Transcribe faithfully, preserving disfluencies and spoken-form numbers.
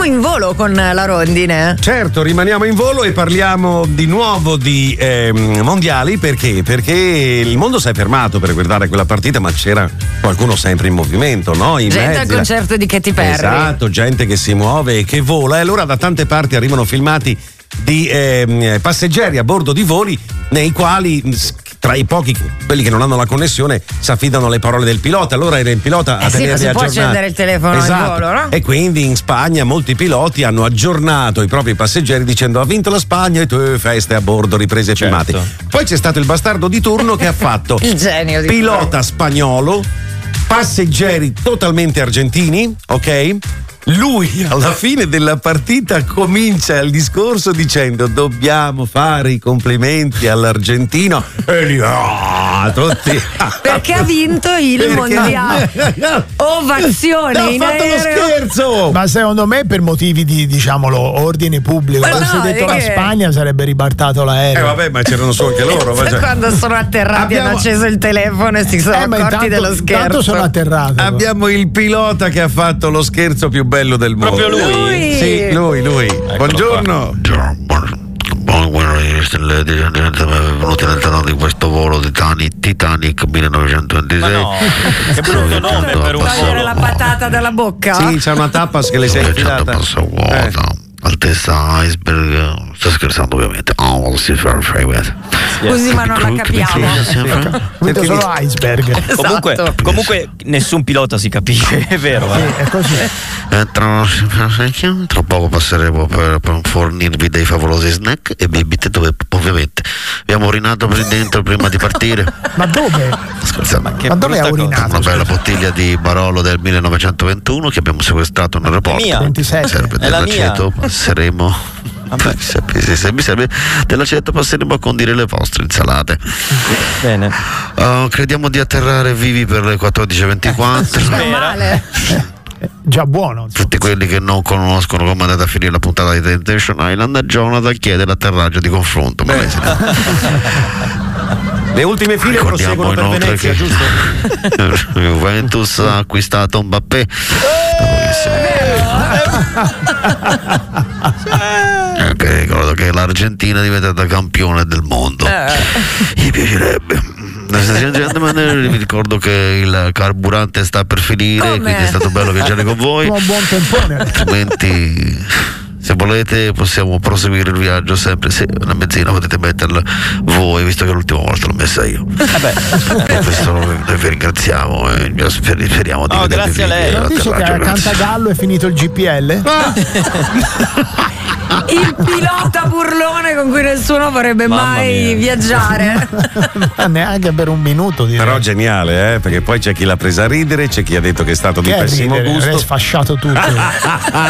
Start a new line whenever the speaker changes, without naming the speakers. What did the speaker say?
in volo con la rondine.
Certo, rimaniamo in volo e parliamo di nuovo di eh, mondiali. Perché? Perché il mondo si è fermato per guardare quella partita, ma c'era qualcuno sempre in movimento, no? I
gente
mezzi,
al concerto di Katy Perry.
Esatto, gente che si muove e che vola. E allora da tante parti arrivano filmati di eh, passeggeri a bordo di voli nei quali, tra i pochi, quelli che non hanno la connessione, si affidano alle parole del pilota. Allora era il pilota
eh
a
sì,
tenerli
si può
aggiornati.
accendere il telefono
esatto.
in volo, no?
E quindi in Spagna molti piloti hanno aggiornato i propri passeggeri dicendo: ha vinto la Spagna, e tu feste a bordo, riprese e
Certo.
filmati. Poi c'è stato il bastardo di turno che ha fatto
Il genio di
pilota spagnolo, passeggeri totalmente argentini, ok? Lui alla fine della partita comincia il discorso dicendo: dobbiamo fare i complimenti all'argentino, e lì ah, tutti
perché ha vinto il
Perché?
mondiale. Ovazione
ha
in
fatto lo
aereo.
scherzo.
Ma secondo me per motivi di, diciamolo, ordine pubblico,
Ma
avessi
no,
detto
è
la
che-
Spagna sarebbe ribaltato
Eh
l'aereo.
vabbè, ma c'erano su anche loro. ma cioè-
Quando sono atterrati
Abbiamo-
hanno acceso il telefono e si sono
Eh, ma
accorti
intanto,
dello scherzo.
intanto sono atterrato.
Abbiamo il pilota che ha fatto lo scherzo più bello del mondo.
Proprio lui?
Lui.
Sì, lui, lui. Buongiorno.
Buongiorno, venuti all'interno di questo volo Titanic, Titanic millenovecentoventisei.
Ma no, che brutto nome per un
Togliere la
volo.
patata dalla bocca?
Sì, c'è una tappas che le sei infilata.
Passa vuota, altezza iceberg. Sto scherzando ovviamente. Oh, si fa
Così ma non la capiamo.
Vedo solo iceberg.
Comunque,
Esatto.
comunque nessun pilota si capisce, è vero.
Sì,
eh?
è così.
Eh, tra, tra poco passeremo per, per fornirvi dei favolosi snack e bibite dove ovviamente abbiamo urinato per dentro prima di partire.
Ma dove?
Scherzando.
Che
Ma dove ha
brutta cosa.
urinato?
Una bella bottiglia di Barolo del millenovecentoventuno che abbiamo sequestrato in aeroporto.
mia.
ventisette.
Serve
È la
dell'aceto, passeremo.
Vabbè.
Se, se- se mi serve dell'aceto passeremo a condire le vostre insalate.
Bene.
Uh, crediamo di atterrare vivi per le quattordici e ventiquattro.
Meno male.
Eh, Già buono. insomma.
Tutti quelli che non conoscono come è andata a finire la puntata di Temptation Island, Jonathan chiede l'atterraggio di confronto. Ma lei si-
Le ultime file proseguono per
inoltre
Venezia,
che
giusto?
Juventus ha acquistato Mbappé. Anche ricordo che l'Argentina è diventata campione del mondo. Mi piacerebbe. Vi ricordo che il carburante sta per finire,
Come?
quindi è stato bello viaggiare con voi.
Un buon tempone.
Altrimenti, se volete, possiamo proseguire il viaggio sempre. Se una benzina potete metterla voi, visto che l'ultima volta l'ho messa io. E questo noi vi ringraziamo e speriamo di
Oh,
vedervi
grazie a lei.
vivi
Non dice che
all'atterraggio,
a
grazie.
Cantagallo è finito il G P L?
Il pilota burlone con cui nessuno vorrebbe
Mamma
mai
mia.
viaggiare.
Ma neanche per un minuto, direi.
Però geniale, eh? Perché poi c'è chi l'ha presa a ridere, c'è chi ha detto che è stato
Che
di
è
pessimo
ridere,
gusto.
avrei sfasciato tutto.